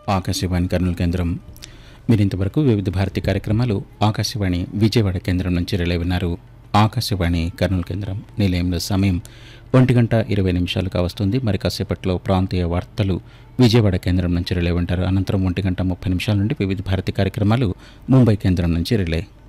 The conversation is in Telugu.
ఆకాశవాణి కర్నూలు కేంద్రం. మీరింతవరకు వివిధ భారతి కార్యక్రమాలు ఆకాశవాణి విజయవాడ కేంద్రం నుంచి రిలే విన్నారు. ఆకాశవాణి కర్నూలు కేంద్రం నిలయంలో సమయం 1:20 కావస్తుంది. మరి కాసేపట్లో ప్రాంతీయ వార్తలు విజయవాడ కేంద్రం నుంచి రిలే ఉంటారు. అనంతరం 1:30 నుండి వివిధ భారతి కార్యక్రమాలు ముంబై కేంద్రం నుంచి రిలే.